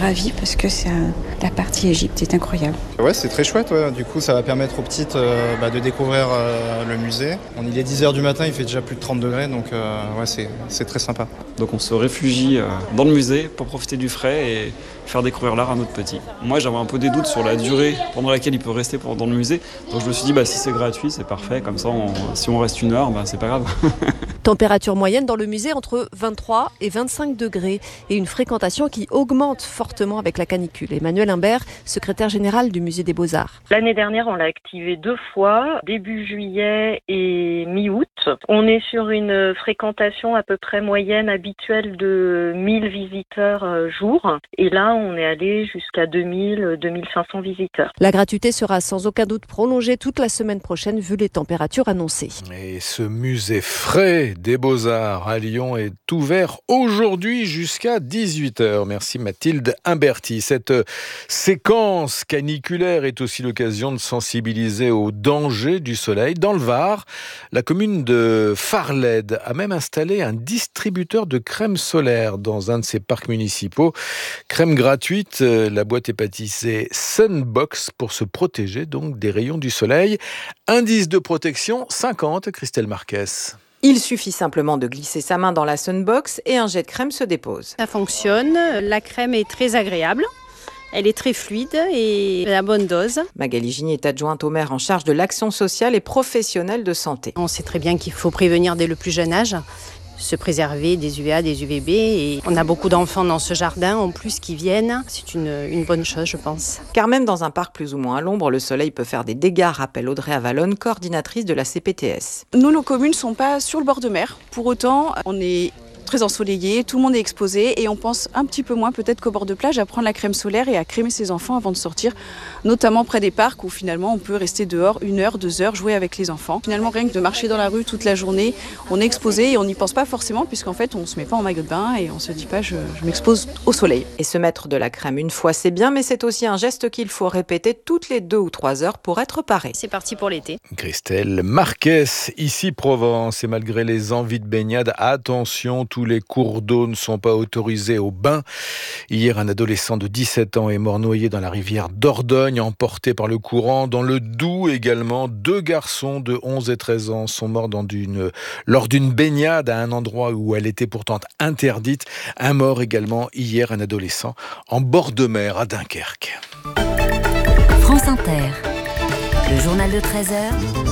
ravie parce que la partie Égypte est incroyable. Ouais, c'est très chouette. Ouais. Du coup, ça va permettre aux petites de découvrir le musée. Il est 10h du matin, il fait déjà plus de 30 degrés, donc c'est très sympa. Donc on se réfugie dans le musée pour profiter du frais et faire découvrir l'art à notre petit. Moi, j'avais un peu des doutes sur la durée pendant laquelle il peut rester dans le musée. Donc je me suis dit, si c'est gratuit, c'est parfait. Comme ça, si on reste 1 heure, c'est pas grave. Température moyenne dans le musée entre 23 et 25 degrés et une fréquentation qui augmente fortement avec la canicule. Emmanuel Imbert, secrétaire général du musée des Beaux-Arts. L'année dernière, on l'a activé 2 fois, début juillet et mi-août. On est sur une fréquentation à peu près moyenne habituelle de 1000 visiteurs jour. Et là, on est allé jusqu'à 2000-2500 visiteurs. La gratuité sera sans aucun doute prolongée toute la semaine prochaine vu les températures annoncées. Et ce musée frais des Beaux-Arts à Lyon est ouvert aujourd'hui jusqu'à 18h. Merci Mathilde Imberti. Cette séquence caniculaire est aussi l'occasion de sensibiliser aux dangers du soleil. Dans le Var, la commune de Farled a même installé un distributeur de crème solaire dans un de ses parcs municipaux. Crème gratuite, la boîte est baptisée Sunbox pour se protéger donc des rayons du soleil. Indice de protection 50, Christelle Marquez. Il suffit simplement de glisser sa main dans la Sunbox et un jet de crème se dépose. Ça fonctionne, la crème est très agréable. Elle est très fluide et à la bonne dose. Magali Gigny est adjointe au maire en charge de l'action sociale et professionnelle de santé. On sait très bien qu'il faut prévenir dès le plus jeune âge, se préserver des UVA, des UVB. Et on a beaucoup d'enfants dans ce jardin en plus qui viennent. C'est une bonne chose, je pense. Car même dans un parc plus ou moins à l'ombre, le soleil peut faire des dégâts, rappelle Audrey Avalon, coordinatrice de la CPTS. Nous, nos communes ne sont pas sur le bord de mer. Pour autant, on est très ensoleillé, tout le monde est exposé et on pense un petit peu moins peut-être qu'au bord de plage à prendre la crème solaire et à crémer ses enfants avant de sortir, notamment près des parcs où finalement on peut rester dehors 1 heure, 2 heures, jouer avec les enfants. Finalement rien que de marcher dans la rue toute la journée, on est exposé et on n'y pense pas forcément puisqu'en fait on ne se met pas en maillot de bain et on ne se dit pas je m'expose au soleil. Et se mettre de la crème une fois c'est bien, mais c'est aussi un geste qu'il faut répéter toutes les 2 ou 3 heures pour être paré. C'est parti pour l'été. Christelle Marquez, ici Provence, et malgré les envies de baignade, attention, tous les cours d'eau ne sont pas autorisés au bain. Hier, un adolescent de 17 ans est mort noyé dans la rivière Dordogne, emporté par le courant. Dans le Doubs également, 2 garçons de 11 et 13 ans sont morts lors d'une baignade à un endroit où elle était pourtant interdite. Un mort également hier, un adolescent en bord de mer à Dunkerque. France Inter, le journal de 13h.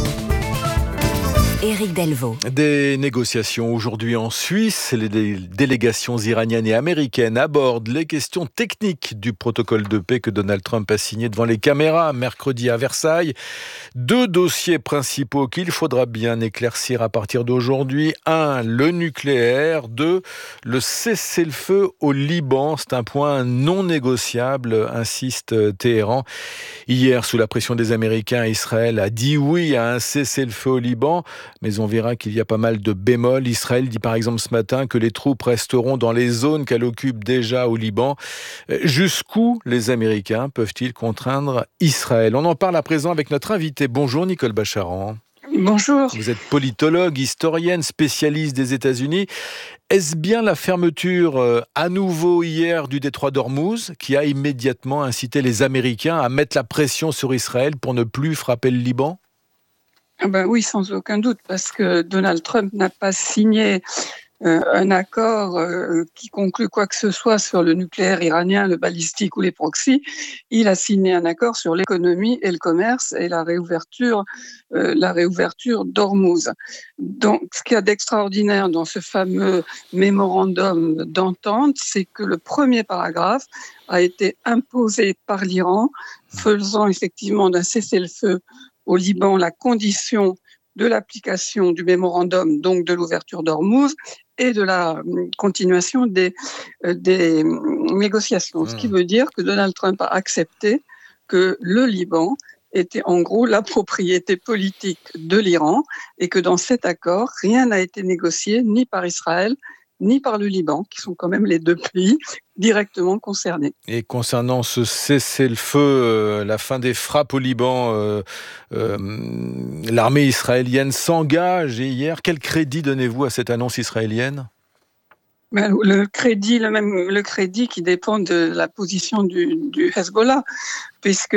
Éric Delvaux. Des négociations aujourd'hui en Suisse. Les délégations iraniennes et américaines abordent les questions techniques du protocole de paix que Donald Trump a signé devant les caméras mercredi à Versailles. 2 dossiers principaux qu'il faudra bien éclaircir à partir d'aujourd'hui. 1, le nucléaire. 2, le cessez-le-feu au Liban. C'est un point non négociable, insiste Téhéran. Hier, sous la pression des Américains, Israël a dit oui à un cessez-le-feu au Liban. Mais on verra qu'il y a pas mal de bémols. Israël dit par exemple ce matin que les troupes resteront dans les zones qu'elle occupe déjà au Liban. Jusqu'où les Américains peuvent-ils contraindre Israël ? On en parle à présent avec notre invité. Bonjour Nicole Bacharan. Bonjour. Vous êtes politologue, historienne, spécialiste des États-Unis. Est-ce bien la fermeture à nouveau hier du détroit d'Ormuz qui a immédiatement incité les Américains à mettre la pression sur Israël pour ne plus frapper le Liban ? Oui, sans aucun doute, parce que Donald Trump n'a pas signé un accord qui conclut quoi que ce soit sur le nucléaire iranien, le balistique ou les proxys. Il a signé un accord sur l'économie et le commerce et la réouverture d'Ormuz. Donc, ce qu'il y a d'extraordinaire dans ce fameux mémorandum d'entente, c'est que le premier paragraphe a été imposé par l'Iran, faisant effectivement d'un cessez-le-feu au Liban la condition de l'application du mémorandum, donc de l'ouverture d'Ormuz et de la continuation des négociations. Ce qui veut dire que Donald Trump a accepté que le Liban était en gros la propriété politique de l'Iran et que dans cet accord, rien n'a été négocié ni par Israël ni par le Liban, qui sont quand même les 2 pays directement concernés. Et concernant ce cessez-le-feu, la fin des frappes au Liban, l'armée israélienne s'engage. Et hier, quel crédit donnez-vous à cette annonce israélienne ? Mais le crédit qui dépend de la position du Hezbollah, puisque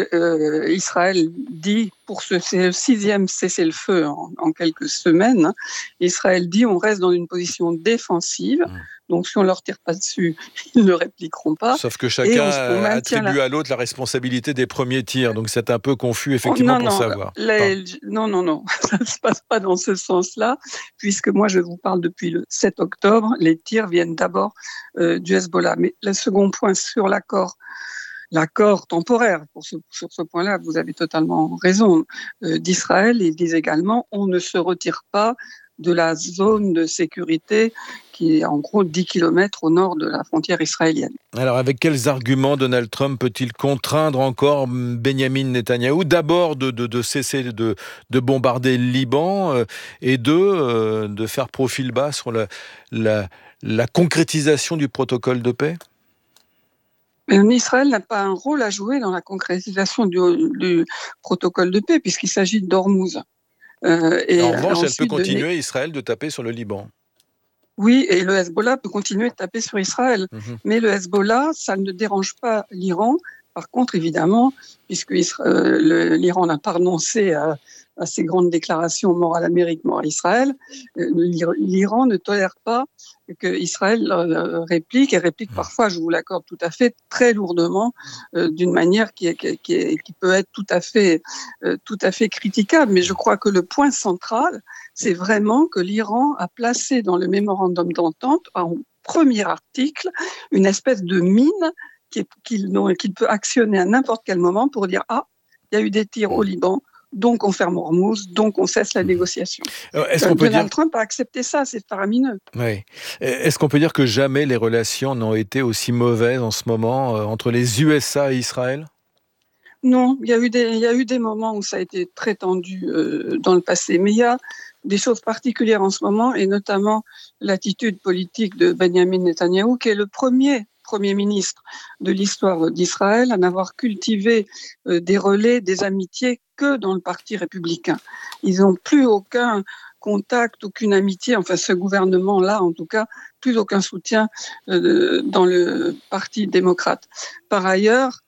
Israël dit, pour ce 6e cessez-le-feu en quelques semaines, Israël dit on reste dans une position défensive. Donc, si on ne leur tire pas dessus, ils ne répliqueront pas. Sauf que chacun attribue à l'autre la responsabilité des premiers tirs. Donc, c'est un peu confus, effectivement, savoir. Non. Ça ne se passe pas dans ce sens-là, puisque moi, je vous parle depuis le 7 octobre. Les tirs viennent d'abord du Hezbollah. Mais le second point sur l'accord temporaire, sur ce point-là, vous avez totalement raison, d'Israël. Ils disent également, on ne se retire pas de la zone de sécurité qui est en gros 10 km au nord de la frontière israélienne. Alors, avec quels arguments Donald Trump peut-il contraindre encore Benjamin Netanyahou, d'abord de cesser de bombarder le Liban et de faire profil bas sur la concrétisation du protocole de paix ? Mais Israël n'a pas un rôle à jouer dans la concrétisation du protocole de paix, puisqu'il s'agit d'Ormuz. En revanche, elle peut continuer, Israël, de taper sur le Liban. Oui, et le Hezbollah peut continuer de taper sur Israël. Mais le Hezbollah, ça ne dérange pas l'Iran. Par contre, évidemment, puisque l'Iran n'a pas renoncé à ces grandes déclarations mort à l'Amérique, mort à Israël, l'Iran ne tolère pas qu'Israël réplique parfois, je vous l'accorde tout à fait, très lourdement, d'une manière qui peut être tout à fait critiquable. Mais je crois que le point central, c'est vraiment que l'Iran a placé dans le mémorandum d'entente, en premier article, une espèce de mine qu'il peut actionner à n'importe quel moment pour dire « Ah, il y a eu des tirs au Liban ». Donc on ferme Hormuz, donc on cesse la négociation. Donald Trump a accepté ça, c'est faramineux. Oui. Est-ce qu'on peut dire que jamais les relations n'ont été aussi mauvaises en ce moment entre les USA et Israël ? Non, il y a eu des moments où ça a été très tendu dans le passé, mais il y a des choses particulières en ce moment, et notamment l'attitude politique de Benjamin Netanyahou, qui est le premier ministre de l'histoire d'Israël à n'avoir cultivé des relais, des amitiés que dans le parti républicain. Ils n'ont plus aucun contact, aucune amitié, enfin ce gouvernement-là en tout cas, plus aucun soutien dans le parti démocrate. Par ailleurs,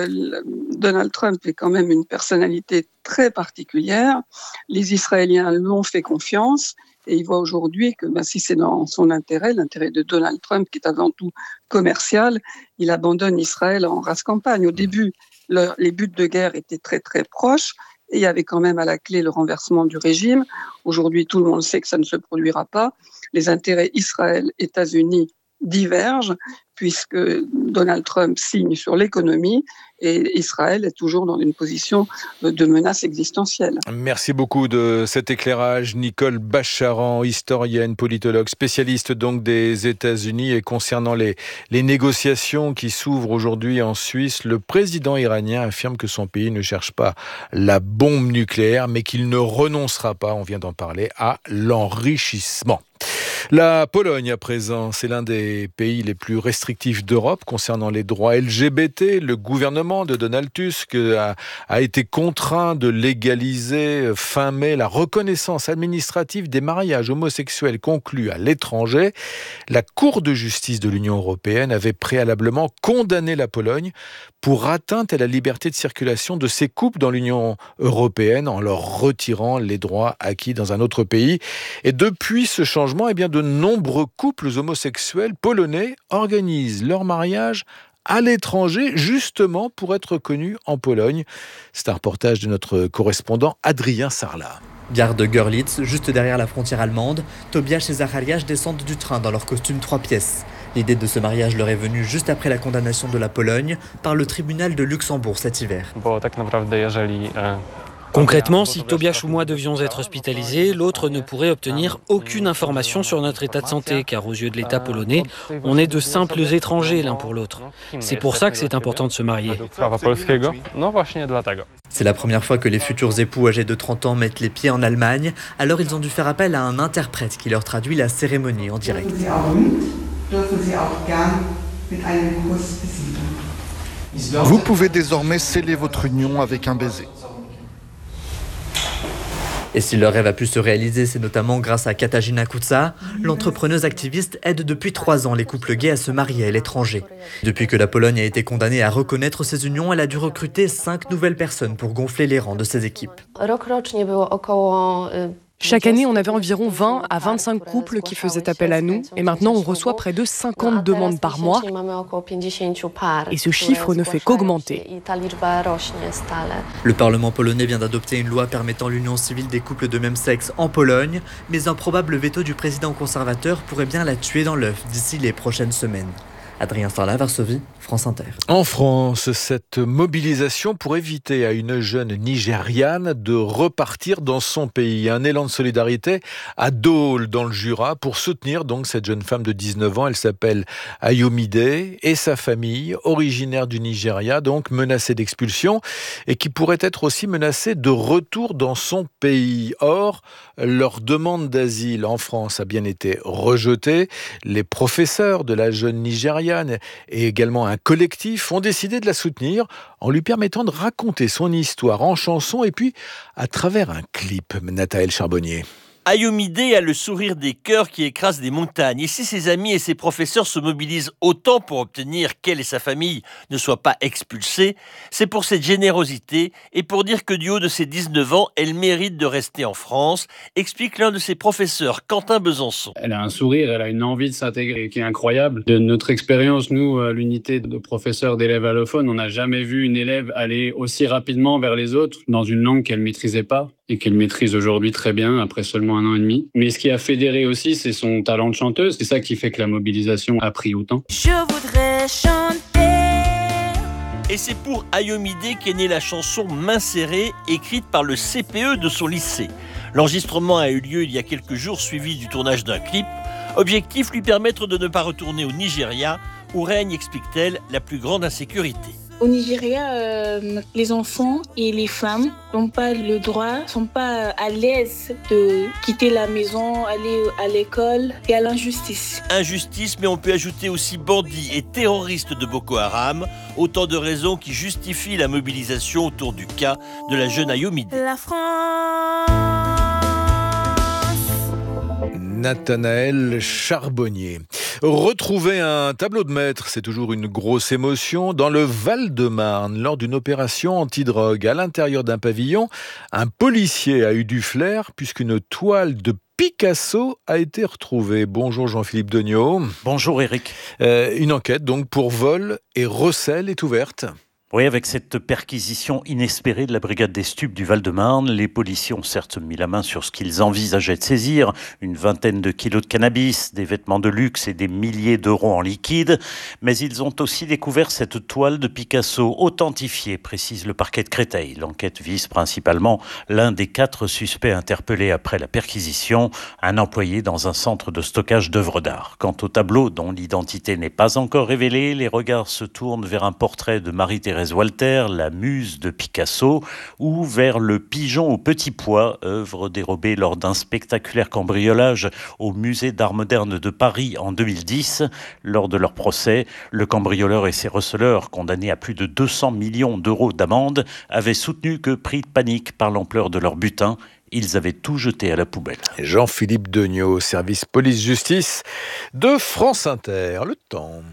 Donald Trump est quand même une personnalité très particulière. Les Israéliens lui ont fait confiance. Et il voit aujourd'hui que si c'est dans son intérêt, l'intérêt de Donald Trump, qui est avant tout commercial, il abandonne Israël en rase campagne. Au début, les buts de guerre étaient très très proches et il y avait quand même à la clé le renversement du régime. Aujourd'hui, tout le monde sait que ça ne se produira pas. Les intérêts Israël-États-Unis divergent puisque Donald Trump signe sur l'économie et Israël est toujours dans une position de menace existentielle. Merci beaucoup de cet éclairage. Nicole Bacharan, historienne, politologue, spécialiste donc des États-Unis. Et concernant les négociations qui s'ouvrent aujourd'hui en Suisse, le président iranien affirme que son pays ne cherche pas la bombe nucléaire, mais qu'il ne renoncera pas, on vient d'en parler, à l'enrichissement. La Pologne, à présent, c'est l'un des pays les plus restrictifs d'Europe concernant les droits LGBT. Le gouvernement de Donald Tusk a été contraint de légaliser fin mai la reconnaissance administrative des mariages homosexuels conclus à l'étranger. La Cour de justice de l'Union européenne avait préalablement condamné la Pologne pour atteinte à la liberté de circulation de ces couples dans l'Union européenne en leur retirant les droits acquis dans un autre pays. Et depuis ce changement, de nombreux couples homosexuels polonais organisent leur mariage à l'étranger, justement pour être reconnus en Pologne. C'est un reportage de notre correspondant Adrien Sarlat. Gare de Görlitz, juste derrière la frontière allemande, Tobias et Zacharias descendent du train dans leur costume 3 pièces. L'idée de ce mariage leur est venue juste après la condamnation de la Pologne par le tribunal de Luxembourg cet hiver. Concrètement, si Tobias ou moi devions être hospitalisés, l'autre ne pourrait obtenir aucune information sur notre état de santé, car aux yeux de l'État polonais, on est de simples étrangers l'un pour l'autre. C'est pour ça que c'est important de se marier. C'est la première fois que les futurs époux âgés de 30 ans mettent les pieds en Allemagne, alors ils ont dû faire appel à un interprète qui leur traduit la cérémonie en direct. Vous pouvez désormais sceller votre union avec un baiser. Et si leur rêve a pu se réaliser, c'est notamment grâce à Katarzyna Kuca. L'entrepreneuse activiste aide depuis 3 ans les couples gays à se marier à l'étranger. Depuis que la Pologne a été condamnée à reconnaître ces unions, elle a dû recruter 5 nouvelles personnes pour gonfler les rangs de ses équipes. Chaque année, on avait environ 20 à 25 couples qui faisaient appel à nous. Et maintenant, on reçoit près de 50 demandes par mois. Et ce chiffre ne fait qu'augmenter. Le Parlement polonais vient d'adopter une loi permettant l'union civile des couples de même sexe en Pologne. Mais un probable veto du président conservateur pourrait bien la tuer dans l'œuf d'ici les prochaines semaines. Adrien Sarlat, Varsovie, France Inter. En France, cette mobilisation pour éviter à une jeune Nigériane de repartir dans son pays. Un élan de solidarité à Dole, dans le Jura, pour soutenir donc cette jeune femme de 19 ans. Elle s'appelle Ayomide et sa famille, originaire du Nigeria, donc menacée d'expulsion et qui pourrait être aussi menacée de retour dans son pays. Or, leur demande d'asile en France a bien été rejetée. Les professeurs de la jeune Nigériane et également un collectif ont décidé de la soutenir en lui permettant de raconter son histoire en chanson et puis à travers un clip. Nathaël Charbonnier. Ayomide a le sourire des cœurs qui écrasent des montagnes. Et si ses amis et ses professeurs se mobilisent autant pour obtenir qu'elle et sa famille ne soient pas expulsées, c'est pour cette générosité et pour dire que du haut de ses 19 ans, elle mérite de rester en France, explique l'un de ses professeurs, Quentin Besançon. Elle a un sourire, elle a une envie de s'intégrer qui est incroyable. De notre expérience, nous, à l'unité de professeurs d'élèves allophones, on n'a jamais vu une élève aller aussi rapidement vers les autres dans une langue qu'elle ne maîtrisait pas et qu'elle maîtrise aujourd'hui très bien après seulement 1 an et demi. Mais ce qui a fédéré aussi, c'est son talent de chanteuse. C'est ça qui fait que la mobilisation a pris autant. Je voudrais chanter. Et c'est pour Ayomide qu'est née la chanson Main serrée, écrite par le CPE de son lycée. L'enregistrement a eu lieu il y a quelques jours, suivi du tournage d'un clip. Objectif, lui permettre de ne pas retourner au Nigeria, où règne, explique-t-elle, la plus grande insécurité. Au Nigeria, les enfants et les femmes n'ont pas le droit, sont pas à l'aise de quitter la maison, aller à l'école. Il y a l'injustice. Injustice, mais on peut ajouter aussi bandits et terroristes de Boko Haram. Autant de raisons qui justifient la mobilisation autour du cas de la jeune Ayomide. La France. Nathanaël Charbonnier. Retrouver un tableau de maître, c'est toujours une grosse émotion. Dans le Val-de-Marne, lors d'une opération antidrogue, à l'intérieur d'un pavillon, un policier a eu du flair puisqu'une toile de Picasso a été retrouvée. Bonjour Jean-Philippe Degnaud. Bonjour Eric. Une enquête donc pour vol et recel est ouverte. Oui, avec cette perquisition inespérée de la brigade des stupes du Val-de-Marne, les policiers ont certes mis la main sur ce qu'ils envisageaient de saisir, une 20aine de kilos de cannabis, des vêtements de luxe et des milliers d'euros en liquide, mais ils ont aussi découvert cette toile de Picasso authentifiée, précise le parquet de Créteil. L'enquête vise principalement l'un des 4 suspects interpellés après la perquisition, un employé dans un centre de stockage d'œuvres d'art. Quant au tableau, dont l'identité n'est pas encore révélée, les regards se tournent vers un portrait de Marie-Thérèse Walter, la muse de Picasso, ou vers le pigeon au petit pois, œuvre dérobée lors d'un spectaculaire cambriolage au musée d'art moderne de Paris en 2010. Lors de leur procès, le cambrioleur et ses receleurs, condamnés à plus de 200 millions d'euros d'amende, avaient soutenu que, pris de panique par l'ampleur de leur butin, ils avaient tout jeté à la poubelle. Jean-Philippe Degnaud, service police-justice de France Inter. Le temps.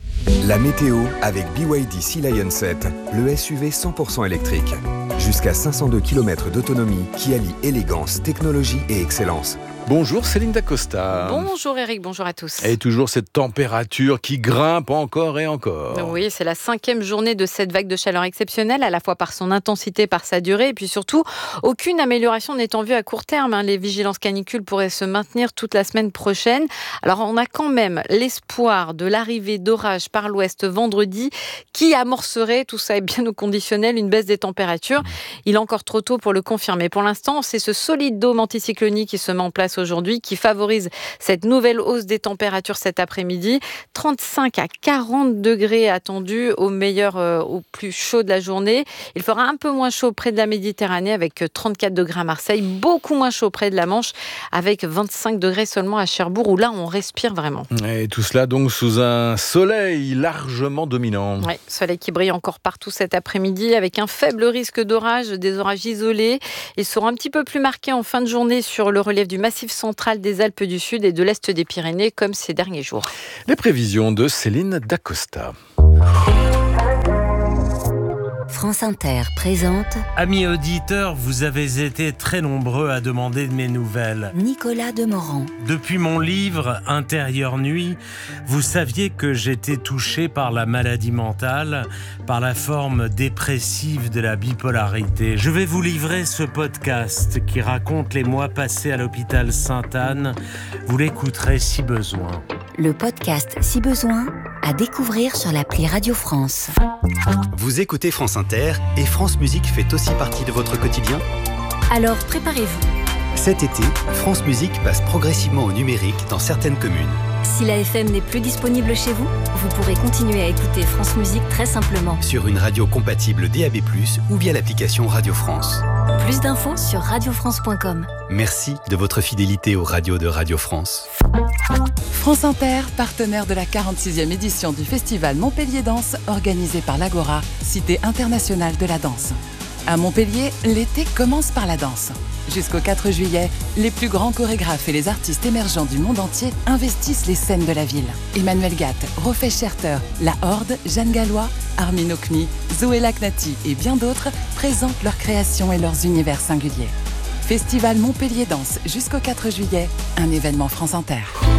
La météo avec BYD Sea Lion 7, le SUV 100% électrique. Jusqu'à 502 km d'autonomie qui allie élégance, technologie et excellence. Bonjour Céline Dacosta. Bonjour Eric, bonjour à tous. Et toujours cette température qui grimpe encore et encore. Oui, c'est la 5e journée de cette vague de chaleur exceptionnelle, à la fois par son intensité, par sa durée, et puis surtout, aucune amélioration n'est en vue à court terme. Les vigilances canicules pourraient se maintenir toute la semaine prochaine. Alors on a quand même l'espoir de l'arrivée d'orages par l'ouest vendredi, qui amorcerait, tout ça est bien au conditionnel, une baisse des températures. Il est encore trop tôt pour le confirmer. Pour l'instant, c'est ce solide dôme anticyclonique qui se met en place sécheresse aujourd'hui qui favorise cette nouvelle hausse des températures cet après-midi. 35 à 40 degrés attendus au plus chaud de la journée. Il fera un peu moins chaud près de la Méditerranée avec 34 degrés à Marseille, beaucoup moins chaud près de la Manche avec 25 degrés seulement à Cherbourg où là on respire vraiment. Et tout cela donc sous un soleil largement dominant. Oui, soleil qui brille encore partout cet après-midi avec un faible risque d'orage, des orages isolés. Ils seront un petit peu plus marqués en fin de journée sur le relief du massif central des Alpes du Sud et de l'Est des Pyrénées comme ces derniers jours. Les prévisions de Céline Dacosta. France Inter présente... Amis auditeurs, vous avez été très nombreux à demander de mes nouvelles. Nicolas Demorand. Depuis mon livre « Intérieure nuit », vous saviez que j'étais touché par la maladie mentale, par la forme dépressive de la bipolarité. Je vais vous livrer ce podcast qui raconte les mois passés à l'hôpital Sainte-Anne. Vous l'écouterez si besoin. Le podcast Si besoin, à découvrir sur l'appli Radio France. Vous écoutez France Inter et France Musique fait aussi partie de votre quotidien ? Alors préparez-vous. Cet été, France Musique passe progressivement au numérique dans certaines communes. Si la FM n'est plus disponible chez vous, vous pourrez continuer à écouter France Musique très simplement. Sur une radio compatible DAB+, ou via l'application Radio France. Plus d'infos sur radiofrance.com. Merci de votre fidélité aux radios de Radio France. France Inter, partenaire de la 46e édition du festival Montpellier Danse, organisé par l'Agora, Cité internationale de la danse. À Montpellier, l'été commence par la danse. Jusqu'au 4 juillet, les plus grands chorégraphes et les artistes émergents du monde entier investissent les scènes de la ville. Emmanuel Gatt, Rofé Scherter, La Horde, Jeanne Gallois, Armin Okni, Zoé Laknati et bien d'autres présentent leurs créations et leurs univers singuliers. Festival Montpellier Danse jusqu'au 4 juillet, un événement France Inter.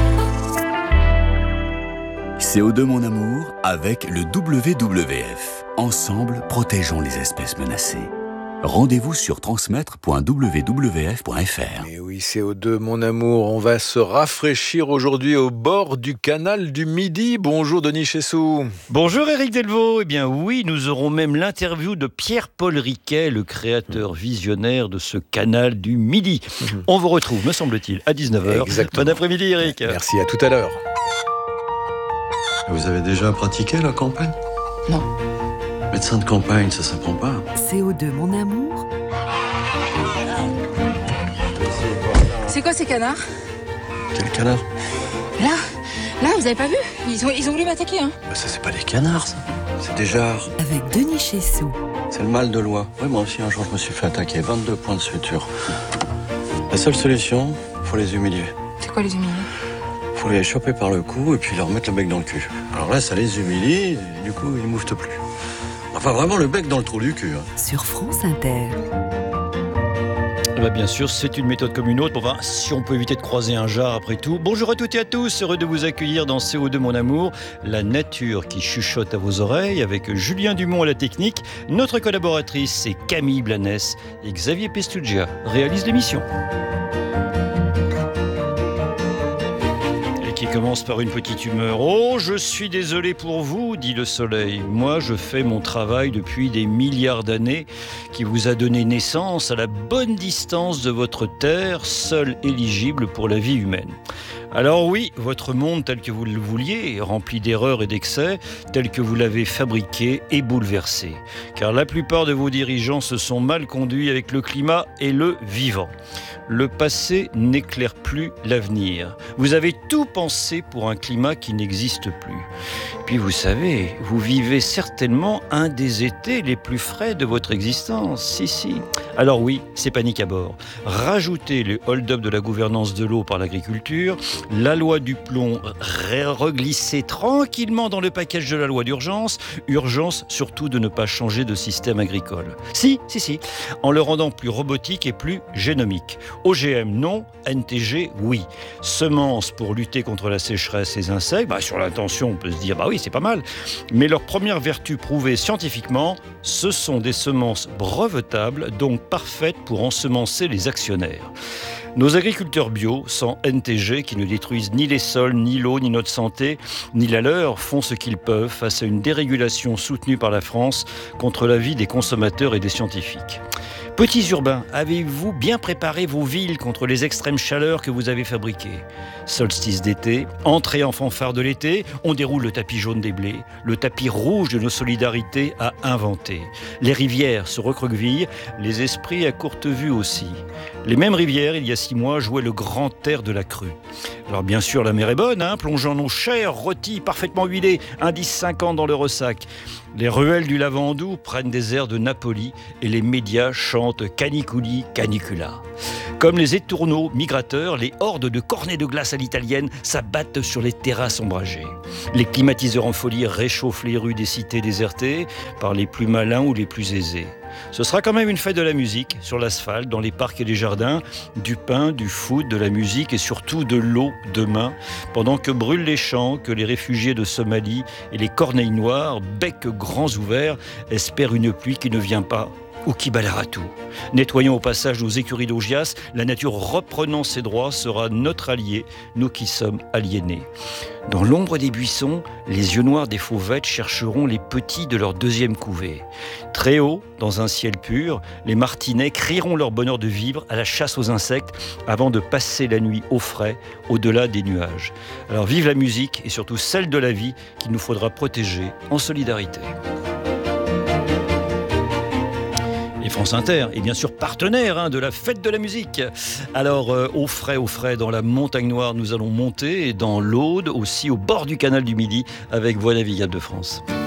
CO2 mon amour avec le WWF. Ensemble, protégeons les espèces menacées. Rendez-vous sur transmettre.wwf.fr. Et oui, CO2 mon amour, on va se rafraîchir aujourd'hui au bord du canal du Midi. Bonjour Denis Chessou. Bonjour Éric Delvaux. Eh bien oui, nous aurons même l'interview de Pierre-Paul Riquet, le créateur visionnaire de ce canal du Midi. On vous retrouve, me semble-t-il, à 19h. Exactement. Bon après-midi Éric. Merci, à tout à l'heure. Vous avez déjà pratiqué la campagne ? Non. Médecin de campagne, ça s'apprend pas. CO2 mon amour. C'est quoi ces canards ? Quel canard ? Là, vous avez pas vu ? Ils ont voulu m'attaquer, hein. Ça, c'est pas des canards, ça. C'est des jarres. Avec Denis Chessou. C'est le mal de loi. Oui, moi aussi, un jour, je me suis fait attaquer. 22 points de suture. La seule solution, faut les humilier. C'est quoi les humilier ? Faut les choper par le cou et puis leur mettre le bec dans le cul. Alors là, ça les humilie et du coup, ils mouffent plus. Enfin, vraiment le bec dans le trou du cul. Sur France Inter. Bien sûr, c'est une méthode comme une autre. Enfin, si on peut éviter de croiser un jar après tout. Bonjour à toutes et à tous, heureux de vous accueillir dans CO2 mon amour, la nature qui chuchote à vos oreilles avec Julien Dumont à la technique. Notre collaboratrice, c'est Camille Blanes et Xavier Pestugia réalisent l'émission. Qui commence par une petite humeur. « Oh, je suis désolé pour vous, dit le soleil. Moi, je fais mon travail depuis des milliards d'années qui vous a donné naissance à la bonne distance de votre terre, seule éligible pour la vie humaine. » Alors oui, votre monde tel que vous le vouliez, rempli d'erreurs et d'excès, tel que vous l'avez fabriqué et bouleversé. Car la plupart de vos dirigeants se sont mal conduits avec le climat et le vivant. Le passé n'éclaire plus l'avenir. Vous avez tout pensé pour un climat qui n'existe plus. Puis vous savez, vous vivez certainement un des étés les plus frais de votre existence. Si. Alors oui, c'est panique à bord. Rajoutez les hold-up de la gouvernance de l'eau par l'agriculture, la loi du plomb reglissée tranquillement dans le package de la loi d'urgence. Urgence surtout de ne pas changer de système agricole. Si, en le rendant plus robotique et plus génomique. OGM non, NTG oui. Semences pour lutter contre la sécheresse et les insectes, sur l'intention on peut se dire oui c'est pas mal. Mais leur première vertu prouvée scientifiquement, ce sont des semences brevetables, donc parfaites pour ensemencer les actionnaires. Nos agriculteurs bio, sans NTG, qui ne détruisent ni les sols, ni l'eau, ni notre santé, ni la leur, font ce qu'ils peuvent face à une dérégulation soutenue par la France contre l'avis des consommateurs et des scientifiques. Petits urbains, avez-vous bien préparé vos villes contre les extrêmes chaleurs que vous avez fabriquées ? Solstice d'été, entrée en fanfare de l'été, on déroule le tapis jaune des blés, le tapis rouge de nos solidarités à inventer. Les rivières se recroquevillent, les esprits à courte vue aussi. Les mêmes rivières, il y a 6 mois, jouaient le grand air de la crue. Alors bien sûr, la mer est bonne, plongeant nos chairs rôtis, parfaitement huilés, indice 50 dans le ressac. Les ruelles du Lavandou prennent des airs de Napoli et les médias chantent Caniculi Canicula. Comme les étourneaux migrateurs, les hordes de cornets de glace à l'italienne s'abattent sur les terrasses ombragées. Les climatiseurs en folie réchauffent les rues des cités désertées par les plus malins ou les plus aisés. Ce sera quand même une fête de la musique sur l'asphalte, dans les parcs et les jardins, du pain, du foot, de la musique et surtout de l'eau demain, pendant que brûlent les champs, que les réfugiés de Somalie et les corneilles noires, becs grands ouverts, espèrent une pluie qui ne vient pas ou qui balayera tout. Nettoyons au passage nos écuries d'Augias, la nature reprenant ses droits sera notre allié, nous qui sommes aliénés. Dans l'ombre des buissons, les yeux noirs des fauvettes chercheront les petits de leur deuxième couvée. Très haut, dans un ciel pur, les martinets crieront leur bonheur de vivre à la chasse aux insectes avant de passer la nuit au frais, au-delà des nuages. Alors vive la musique et surtout celle de la vie qu'il nous faudra protéger en solidarité. Et France Inter est bien sûr partenaire de la fête de la musique. Alors au frais, dans la Montagne Noire, nous allons monter, et dans l'Aude, aussi au bord du canal du Midi, avec Voies navigables de France.